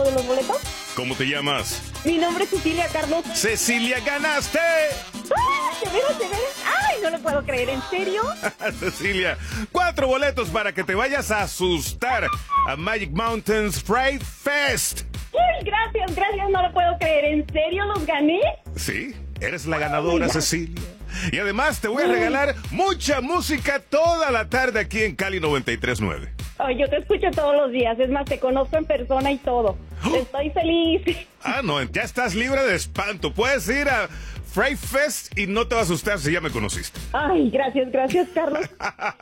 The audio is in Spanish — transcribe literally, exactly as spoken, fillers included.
lo de los boletos? ¿Cómo te llamas? Mi nombre es Cecilia, Carlos. ¡Cecilia, ganaste! ¡Ah, de veras, de veras! ¡Ay, no lo puedo creer! ¿En serio? Cecilia, cuatro boletos para que te vayas a asustar a Magic Mountains Fright Fest. ¡Uy, gracias, gracias! No lo puedo creer. ¿En serio los gané? Sí, eres la ganadora, Cecilia. Y además te voy a regalar mucha música toda la tarde aquí en Cali noventa y tres punto nueve. Ay, yo te escucho todos los días. Es más, te conozco en persona y todo. Estoy feliz. Ah, no, ya estás libre de espanto. Puedes ir a Fright Fest y no te vas a asustar si ya me conociste. Ay, gracias, gracias, Carlos.